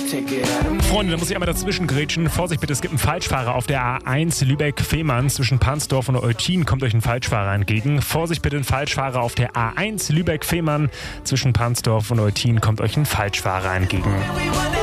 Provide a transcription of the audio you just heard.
Freunde, da muss ich einmal dazwischen grätschen. Vorsicht bitte, es gibt einen Falschfahrer auf der A1 Lübeck-Fehmarn. Zwischen Pansdorf und Eutin kommt euch ein Falschfahrer entgegen. Vorsicht bitte, ein Falschfahrer auf der A1 Lübeck-Fehmarn. Zwischen Pansdorf und Eutin kommt euch ein Falschfahrer entgegen.